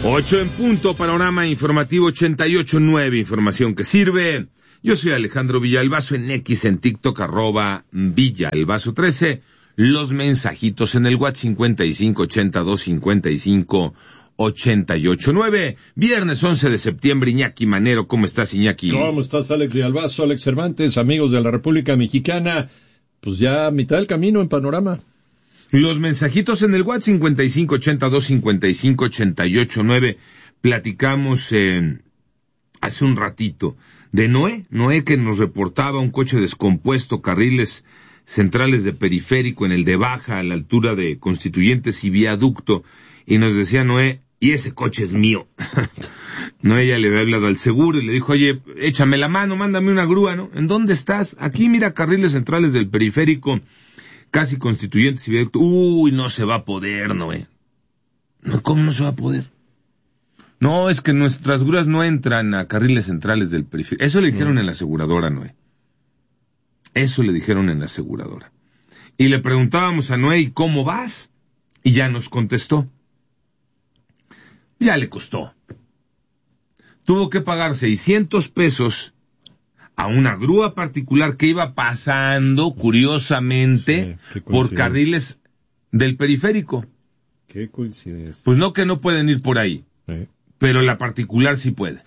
8 en punto, panorama informativo 88.9, información que sirve. Yo soy Alejandro Villalbazo en X, en TikTok, @Villalbazo13. Los mensajitos en el WhatsApp 55825588.9. Viernes 11 de septiembre, Iñaki Manero. ¿Cómo estás, Iñaki? ¿Cómo estás, Alex Villalbazo, Alex Cervantes, amigos de la República Mexicana? Pues ya a mitad del camino en panorama. Los mensajitos en el WhatsApp 55825588.9. Platicamos hace un ratito de Noé que nos reportaba un coche descompuesto, carriles centrales de periférico en el de Baja, a la altura de Constituyentes y Viaducto, y nos decía Noé, y ese coche es mío. Noé ya le había hablado al seguro y le dijo, oye, échame la mano, mándame una grúa, ¿no? ¿En dónde estás? Aquí, mira, carriles centrales del periférico, casi Constituyentes y Viaducto. Uy, no se va a poder, Noé. No, ¿cómo no se va a poder? No, es que nuestras grúas no entran a carriles centrales del periférico. Eso le dijeron en la aseguradora, Noé. Eso le dijeron en la aseguradora. Y le preguntábamos a Noé, ¿y cómo vas? Y ya nos contestó. Ya le costó. Tuvo que pagar 600 pesos a una grúa particular que iba pasando, curiosamente, por carriles del periférico. Qué coincidencia. Pues no, que no pueden ir por ahí. Pero la particular sí puede.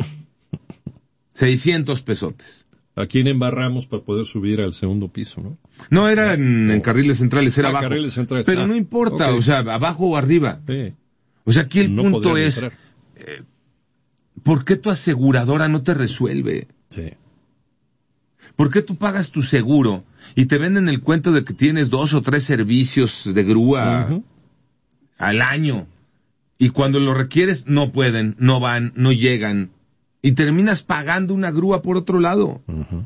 600 pesotes. ¿A quién embarramos para poder subir al segundo piso, no? No, era en carriles centrales, era abajo. Carriles centrales. Pero no importa, okay. O sea, abajo o arriba. Sí. O sea, aquí el no punto es, ¿por qué tu aseguradora no te resuelve? Sí. ¿Por qué tú pagas tu seguro y te venden el cuento de que tienes 2 o 3 servicios de grúa al año? Y cuando lo requieres, no pueden, no van, no llegan. Y terminas pagando una grúa por otro lado.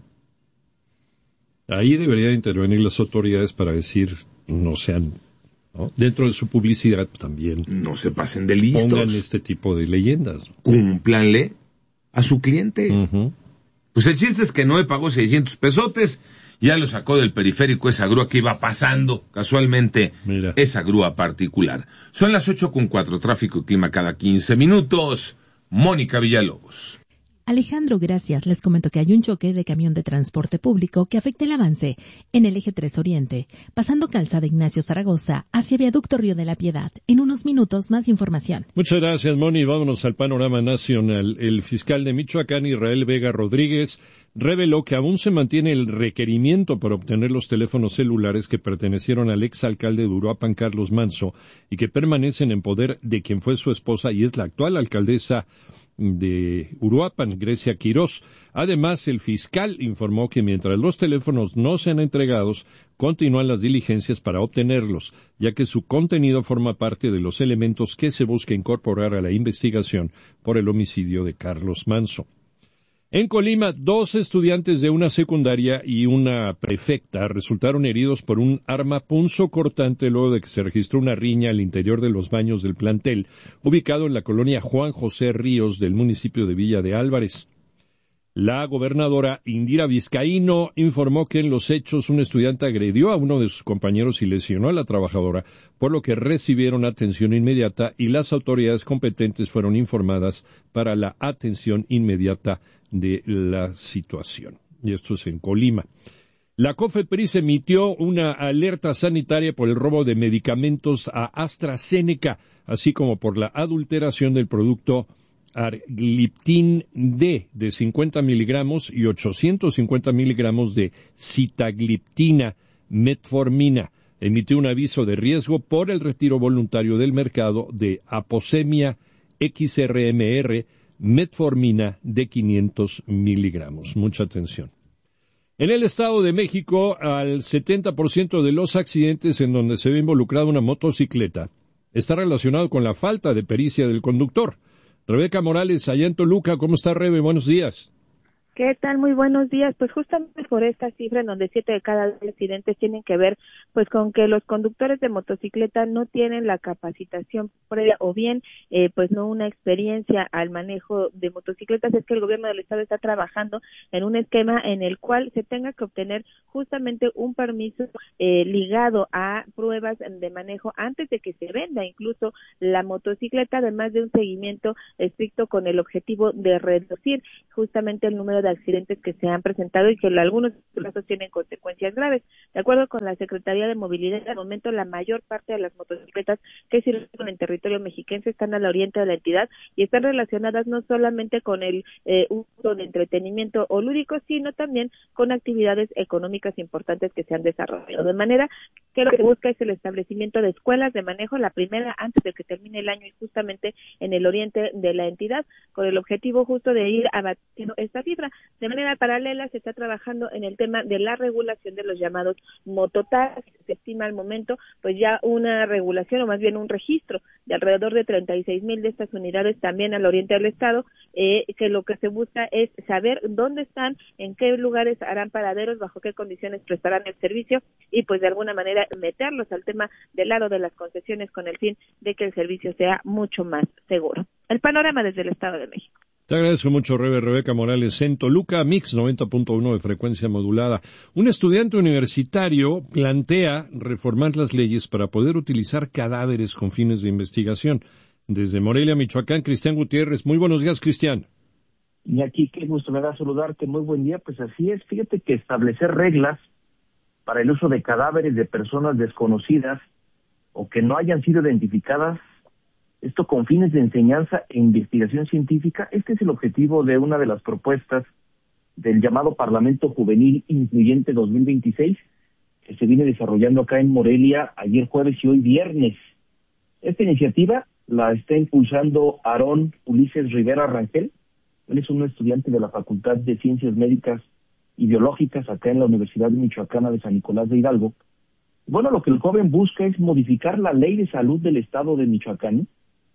Ahí deberían intervenir las autoridades para decir, no sean, ¿no? Dentro de su publicidad también. No se pasen de listos. Pongan este tipo de leyendas. Cúmplanle a su cliente. Pues el chiste es que Noé pagó 600 pesotes, ya lo sacó del periférico esa grúa que iba pasando, casualmente, esa grúa particular. Son las 8:04, tráfico y clima cada 15 minutos. Mónica Villalobos. Alejandro, gracias. Les comento que hay un choque de camión de transporte público que afecta el avance en el eje 3 Oriente, pasando Calzada Ignacio Zaragoza hacia Viaducto Río de la Piedad. En unos minutos, más información. Muchas gracias, Moni. Vámonos al panorama nacional. El fiscal de Michoacán, Israel Vega Rodríguez, reveló que aún se mantiene el requerimiento para obtener los teléfonos celulares que pertenecieron al exalcalde de Uruapan, Carlos Manso, y que permanecen en poder de quien fue su esposa y es la actual alcaldesa de Uruapan, Grecia Quirós. Además, el fiscal informó que mientras los teléfonos no sean entregados, continúan las diligencias para obtenerlos, ya que su contenido forma parte de los elementos que se busca incorporar a la investigación por el homicidio de Carlos Manso. En Colima, 2 estudiantes de una secundaria y una prefecta resultaron heridos por un arma punzocortante luego de que se registró una riña al interior de los baños del plantel, ubicado en la colonia Juan José Ríos del municipio de Villa de Álvarez. La gobernadora Indira Vizcaíno informó que en los hechos un estudiante agredió a uno de sus compañeros y lesionó a la trabajadora, por lo que recibieron atención inmediata y las autoridades competentes fueron informadas para la atención inmediata de la situación. Y esto es en Colima. La COFEPRIS emitió una alerta sanitaria por el robo de medicamentos a AstraZeneca, así como por la adulteración del producto Argliptin D de 50 miligramos y 850 miligramos de sitagliptina metformina. Emitió un aviso de riesgo por el retiro voluntario del mercado de Aposemia XRMR metformina de 500 miligramos. Mucha atención. En el Estado de México, al 70% de los accidentes en donde se ve involucrada una motocicleta está relacionado con la falta de pericia del conductor. Rebeca Morales, allá en Toluca. ¿Cómo está, Rebe? Buenos días. ¿Qué tal? Muy buenos días. Pues justamente por esta cifra en donde 7 de cada 10 accidentes tienen que ver pues con que los conductores de motocicleta no tienen la capacitación previa o bien pues no una experiencia al manejo de motocicletas, es que el gobierno del estado está trabajando en un esquema en el cual se tenga que obtener justamente un permiso ligado a pruebas de manejo antes de que se venda incluso la motocicleta, además de un seguimiento estricto con el objetivo de reducir justamente el número de accidentes que se han presentado y que en algunos casos tienen consecuencias graves. De acuerdo con la Secretaría de Movilidad, al momento la mayor parte de las motocicletas que circulan en territorio mexiquense están al oriente de la entidad y están relacionadas no solamente con el uso de entretenimiento o lúdico, sino también con actividades económicas importantes que se han desarrollado. De manera que lo que busca es el establecimiento de escuelas de manejo, la primera antes de que termine el año y justamente en el oriente de la entidad, con el objetivo justo de ir abatiendo esta cifra. De manera paralela se está trabajando en el tema de la regulación de los llamados mototaxis. Se estima al momento pues ya una regulación o más bien un registro de alrededor de 36,000 de estas unidades también al oriente del estado, que lo que se busca es saber dónde están, en qué lugares harán paraderos, bajo qué condiciones prestarán el servicio y pues de alguna manera meterlos al tema del lado de las concesiones con el fin de que el servicio sea mucho más seguro. El panorama desde el Estado de México. Te agradezco mucho, Rebeca Morales. En Toluca, Mix 90.1 de frecuencia modulada. Un estudiante universitario plantea reformar las leyes para poder utilizar cadáveres con fines de investigación. Desde Morelia, Michoacán, Cristian Gutiérrez. Muy buenos días, Cristian. Y aquí, qué gusto me da saludarte. Muy buen día. Pues así es. Fíjate que establecer reglas para el uso de cadáveres de personas desconocidas o que no hayan sido identificadas, esto con fines de enseñanza e investigación científica, este es el objetivo de una de las propuestas del llamado Parlamento Juvenil Incluyente 2026, que se viene desarrollando acá en Morelia ayer jueves y hoy viernes. Esta iniciativa la está impulsando Aarón Ulises Rivera Rangel. Él es un estudiante de la Facultad de Ciencias Médicas y Biológicas acá en la Universidad Michoacana de San Nicolás de Hidalgo. Bueno, lo que el joven busca es modificar la ley de salud del estado de Michoacán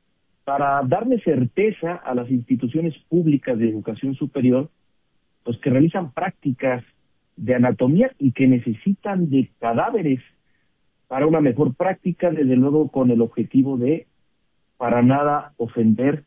para darle certeza a las instituciones públicas de educación superior, pues que realizan prácticas de anatomía y que necesitan de cadáveres para una mejor práctica, desde luego con el objetivo de para nada ofender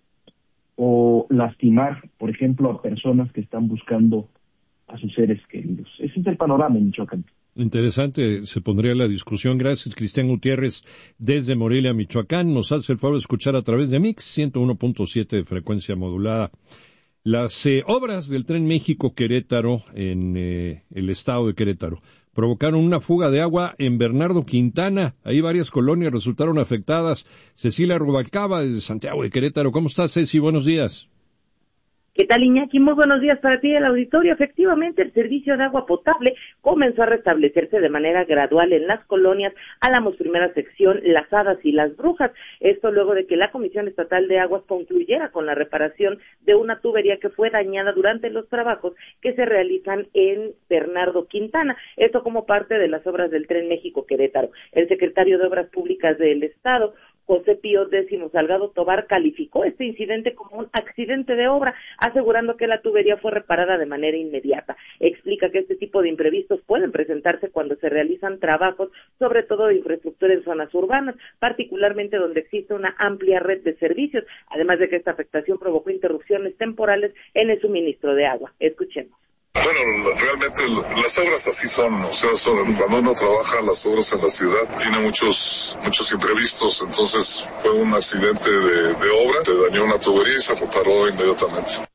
o lastimar, por ejemplo, a personas que están buscando a sus seres queridos. Ese es el panorama en Michoacán. Interesante, se pondría la discusión. Gracias, Cristian Gutiérrez, desde Morelia, Michoacán. Nos hace el favor de escuchar a través de Mix 101.7 de frecuencia modulada. Las obras del Tren México-Querétaro en el estado de Querétaro provocaron una fuga de agua en Bernardo Quintana. Ahí varias colonias resultaron afectadas. Cecilia Rubalcaba, desde Santiago de Querétaro. ¿Cómo estás, Ceci? Buenos días. ¿Qué tal, Iñaki? Muy buenos días para ti y el auditorio. Efectivamente, el servicio de agua potable comenzó a restablecerse de manera gradual en las colonias Álamos Primera Sección, Las Hadas y Las Brujas. Esto luego de que la Comisión Estatal de Aguas concluyera con la reparación de una tubería que fue dañada durante los trabajos que se realizan en Bernardo Quintana. Esto como parte de las obras del Tren México-Querétaro. El secretario de Obras Públicas del Estado, José Pío X Salgado Tobar, calificó este incidente como un accidente de obra, asegurando que la tubería fue reparada de manera inmediata. Explica que este tipo de imprevistos pueden presentarse cuando se realizan trabajos, sobre todo de infraestructura en zonas urbanas, particularmente donde existe una amplia red de servicios, además de que esta afectación provocó interrupciones temporales en el suministro de agua. Escuchemos. Bueno, realmente las obras así son, o sea, cuando uno trabaja las obras en la ciudad, tiene muchos imprevistos, entonces fue un accidente de obra, se dañó una tubería y se reparó inmediatamente.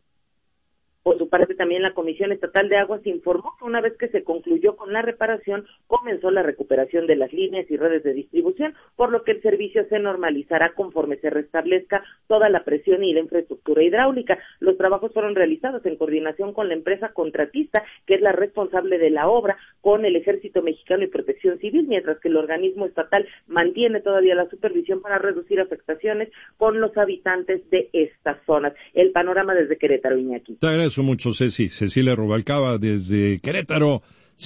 Por su parte, también la Comisión Estatal de Aguas informó que una vez que se concluyó con la reparación, comenzó la recuperación de las líneas y redes de distribución, por lo que el servicio se normalizará conforme se restablezca toda la presión y la infraestructura hidráulica. Los trabajos fueron realizados en coordinación con la empresa contratista, que es la responsable de la obra, con el Ejército Mexicano y Protección Civil, mientras que el organismo estatal mantiene todavía la supervisión para reducir afectaciones con los habitantes de estas zonas. El panorama desde Querétaro, Iñaki. Te agradezco mucho, Ceci. Cecilia Rubalcaba, desde Querétaro,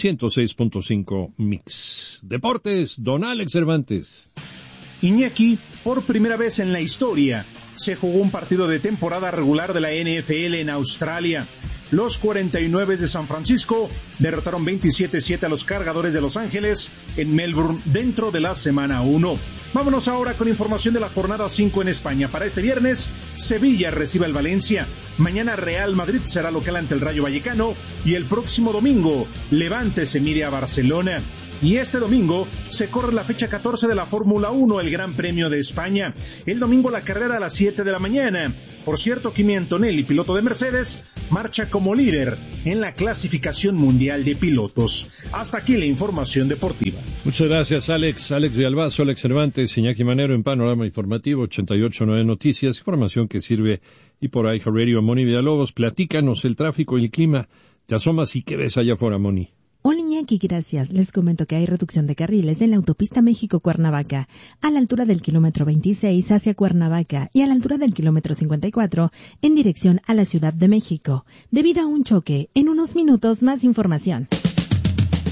106.5 Mix. Deportes, don Alex Cervantes. Iñaki, por primera vez en la historia, se jugó un partido de temporada regular de la NFL en Australia. Los 49 de San Francisco derrotaron 27-7 a los Cargadores de Los Ángeles en Melbourne dentro de la semana 1. Vámonos ahora con información de la jornada 5 en España. Para este viernes, Sevilla recibe al Valencia. Mañana Real Madrid será local ante el Rayo Vallecano y el próximo domingo Levante se mide a Barcelona. Y este domingo se corre la fecha 14 de la Fórmula 1, el Gran Premio de España. El domingo la carrera a las 7 de la mañana. Por cierto, Kimi Antonelli, piloto de Mercedes, marcha como líder en la clasificación mundial de pilotos. Hasta aquí la información deportiva. Muchas gracias, Alex. Alex Villalbazo, Alex Cervantes, Iñaki Manero en Panorama Informativo 88.9 Noticias, información que sirve y por ahí Radio. Moni Villalobos, platícanos el tráfico y el clima. Te asomas y ¿qué ves allá afuera, Moni? Hola Iñaki, gracias. Les comento que hay reducción de carriles en la autopista México-Cuernavaca, a la altura del kilómetro 26 hacia Cuernavaca y a la altura del kilómetro 54 en dirección a la Ciudad de México, debido a un choque. En unos minutos más información.